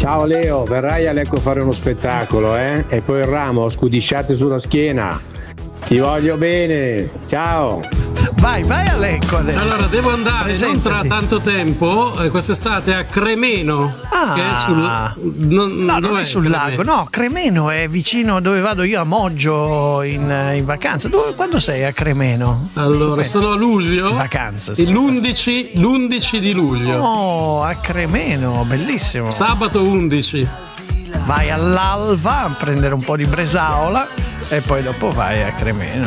Ciao Leo, verrai a Lecco fare uno spettacolo, eh? E poi il ramo, scudisciate sulla schiena. Ti voglio bene, ciao. Vai a Lecco adesso. Allora, devo andare Presentati. non tra tanto tempo, quest'estate a Cremeno. Che è non è sul lago, no, Cremeno è vicino dove vado io a Moggio in vacanza. Quando sei a Cremeno? Allora, sono a luglio. In vacanza. Sì. L'11 di luglio. Oh, a Cremeno, bellissimo. Sabato 11. Vai all'Alva a prendere un po' di bresaola e poi dopo vai a Cremeno.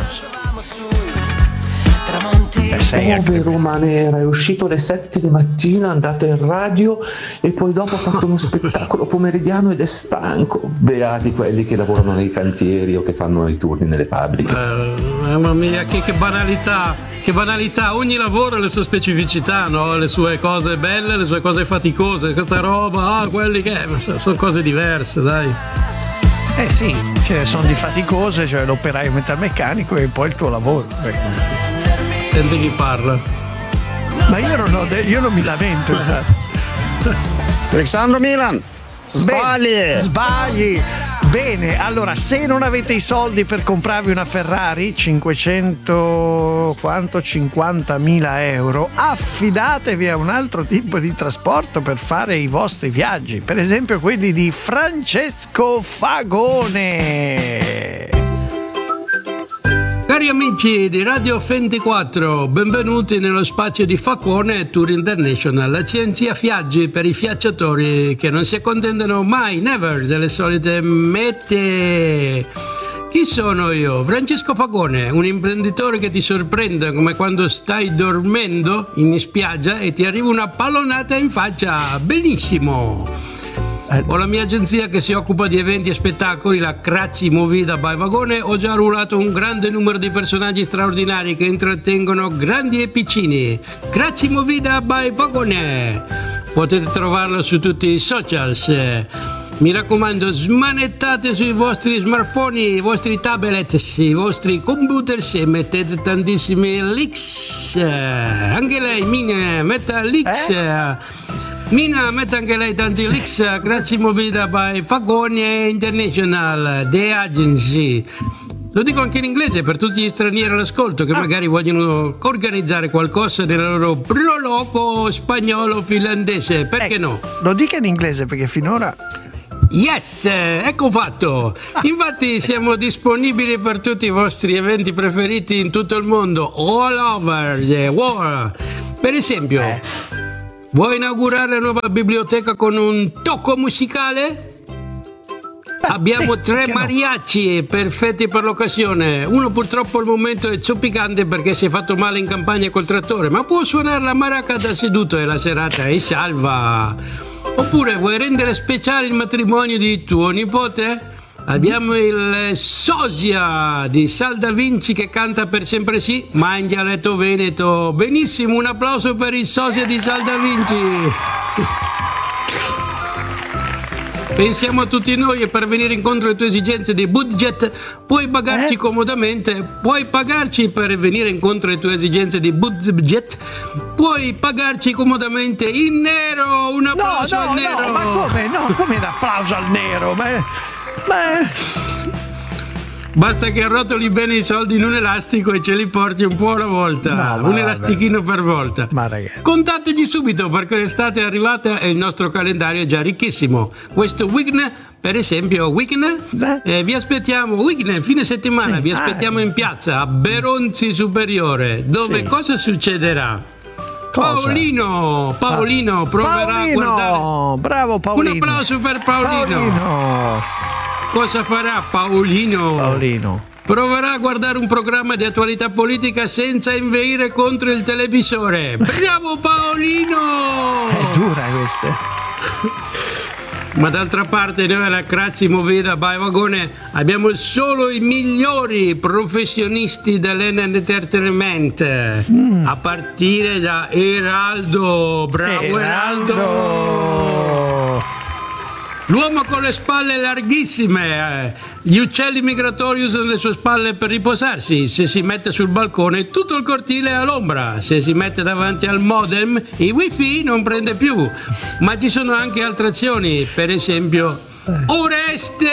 Povero Roma Nera, è uscito alle 7 di mattina, è andato in radio e poi dopo ha fatto uno spettacolo pomeridiano ed è stanco. Beati quelli che lavorano nei cantieri o che fanno i turni nelle fabbriche. Mamma mia, che banalità, ogni lavoro ha le sue specificità, no? Le sue cose belle, le sue cose faticose, questa roba, quelli che sono cose diverse, dai. Sì, ce ne sono di faticose, cioè l'operaio metalmeccanico e poi il tuo lavoro. Senti chi parla. Ma io non mi lamento. Alessandro Milan, sbagli. Bene, allora se non avete i soldi per comprarvi una Ferrari 50.000 euro, affidatevi a un altro tipo di trasporto per fare i vostri viaggi, per esempio quelli di Francesco Fagone. Cari amici di Radio 24, benvenuti nello spazio di Fagone Tour International, l'agenzia viaggi per i viaggiatori che non si accontentano mai, never, delle solite mete. Chi sono io? Francesco Fagone, un imprenditore che ti sorprende come quando stai dormendo in spiaggia e ti arriva una pallonata in faccia. Benissimo! Ho la mia agenzia che si occupa di eventi e spettacoli, la Crazzi Movida by Vagone. Ho già rullato un grande numero di personaggi straordinari che intrattengono grandi e piccini. Crazzi Movida by Vagone. Potete trovarlo su tutti i socials. Mi raccomando, smanettate sui vostri smartphone, i vostri tablet, i vostri computer e mettete tantissimi links. Anche lei, Mina, metta links. Mina mette anche lei tanti links. Grazie Movida by Fagone International, The Agency. Lo dico anche in inglese per tutti gli stranieri all'ascolto che magari vogliono organizzare qualcosa nel loro proloco spagnolo-finlandese. Perché no? Lo dica in inglese perché finora... Yes, ecco fatto. Infatti siamo disponibili per tutti i vostri eventi preferiti in tutto il mondo, all over the world. Per esempio, vuoi inaugurare la nuova biblioteca con un tocco musicale? Abbiamo 3 mariachi perfetti per l'occasione. Uno purtroppo al momento è zoppicante perché si è fatto male in campagna col trattore, ma può suonare la maraca da seduto e la serata è salva. Oppure vuoi rendere speciale il matrimonio di tuo nipote? Abbiamo il Sosia di Sal Da Vinci che canta per sempre sì, ma in dialetto veneto. Benissimo, un applauso per il Sosia di Sal Da Vinci. Pensiamo a tutti noi e per venire incontro alle tue esigenze di budget puoi pagarci comodamente, puoi pagarci per venire incontro alle tue esigenze di budget, puoi pagarci comodamente in nero. Un applauso al nero. No, ma come? No, come un applauso al nero? Basta che arrotoli bene i soldi in un elastico e ce li porti un po' alla volta, un elastichino per volta. Ma ragazzi, contateci subito perché l'estate è arrivata e il nostro calendario è già ricchissimo. Questo weekend, per esempio, vi aspettiamo, weekend, fine settimana, vi aspettiamo in piazza a Beronzi Superiore, dove cosa succederà? Paolino proverà a guardare. Bravo Paolino. Un applauso per Paolino. Cosa farà Paolino? Proverà a guardare un programma di attualità politica senza inveire contro il televisore. Bravo Paolino! È dura questa. Ma d'altra parte noi alla Crazzi Movida by Vagone abbiamo solo i migliori professionisti dell'entertainment, a partire da Eraldo. Bravo Eraldo! L'uomo con le spalle larghissime, gli uccelli migratori usano le sue spalle per riposarsi, se si mette sul balcone tutto il cortile è all'ombra, se si mette davanti al modem il wifi non prende più, ma ci sono anche altre azioni, per esempio Oreste!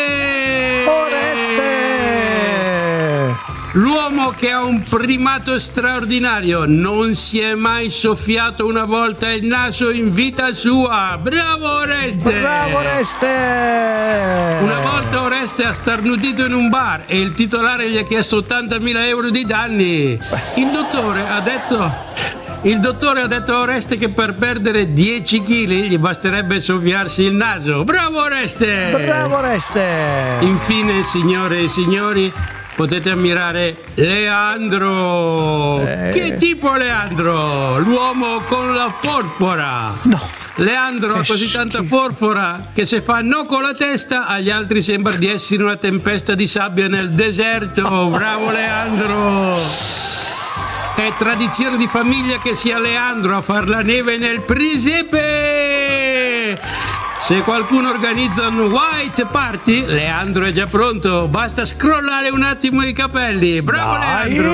L'uomo che ha un primato straordinario, non si è mai soffiato una volta il naso in vita sua. Bravo Oreste! Bravo Oreste! Una volta Oreste ha starnutito in un bar e il titolare gli ha chiesto 80.000 euro di danni. Il dottore ha detto a Oreste che per perdere 10 kg gli basterebbe soffiarsi il naso. Bravo Oreste! Bravo Oreste! Infine, signore e signori, potete ammirare Leandro. Che tipo Leandro? L'uomo con la forfora. No. Leandro ha così tanta forfora che se fa no con la testa agli altri sembra di essere una tempesta di sabbia nel deserto. Bravo Leandro. È tradizione di famiglia che sia Leandro a far la neve nel presepe. Se qualcuno organizza un white party, Leandro è già pronto. Basta scrollare un attimo i capelli. Bravo Leandro!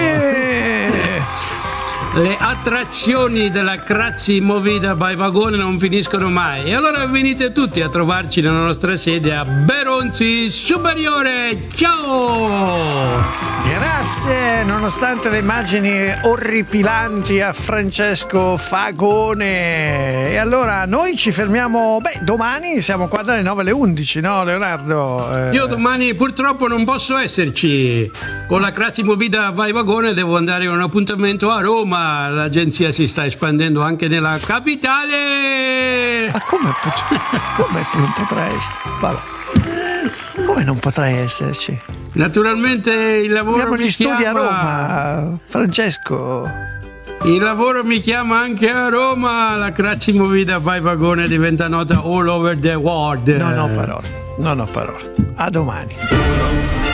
Le attrazioni della Crazzi Movida by Vagone non finiscono mai. E allora venite tutti a trovarci nella nostra sede a Beronzi Superiore. Ciao! Grazie, nonostante le immagini orripilanti a Francesco Fagone. E allora noi ci fermiamo, domani siamo qua dalle 9 alle 11, no Leonardo? Io domani purtroppo non posso esserci. Con la Crazzi Movida by Vagone devo andare a un appuntamento a Roma. L'agenzia si sta espandendo anche nella capitale. Ma come non potrai essere? Vabbè. Come non potrai esserci? Naturalmente il lavoro abbiamo gli studi a Roma, Francesco. Il lavoro mi chiama anche a Roma. La Crazzi Movida by Vagone diventa nota all over the world. Non ho parole. A domani.